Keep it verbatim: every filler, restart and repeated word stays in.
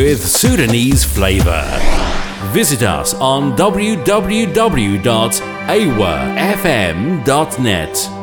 with Sudanese flavour. Visit us on w w w dot a w a f m dot net.